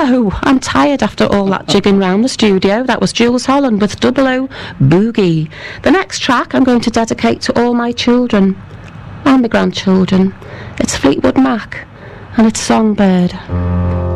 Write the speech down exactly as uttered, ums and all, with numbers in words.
So, I'm tired after all that jigging round the studio. That was Jules Holland with Double O Boogie. The next track I'm going to dedicate to all my children and my grandchildren. It's Fleetwood Mac and it's Songbird.